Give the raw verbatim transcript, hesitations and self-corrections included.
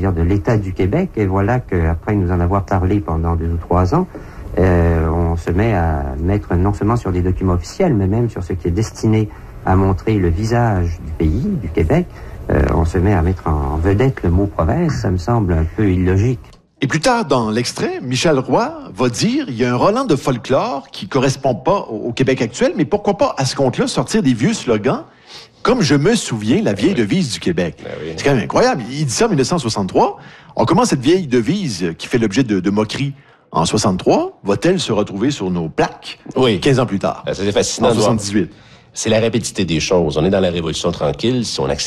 dire, de l'État du Québec. Et voilà qu'après nous en avoir parlé pendant deux ou trois ans, euh, on se met à mettre non seulement sur des documents officiels, mais même sur ce qui est destiné à montrer le visage du pays, du Québec. Euh, on se met à mettre en vedette le mot province. Ça me semble un peu illogique. Et plus tard dans l'extrait, Michel Roy va dire il y a un Roland de folklore qui correspond pas au, au Québec actuel, mais pourquoi pas à ce compte-là sortir des vieux slogans comme je me souviens la vieille ben oui. devise du Québec. Ben oui. C'est quand même incroyable. Il dit ça en dix-neuf cent soixante-trois. On commence cette vieille devise qui fait l'objet de, de moqueries en soixante-trois. Va-t-elle se retrouver sur nos plaques oui. quinze ans plus tard? Ben, ça, c'est fascinant. En soixante-dix-huit. C'est la rapidité des choses. On est dans la Révolution tranquille. Si on accepte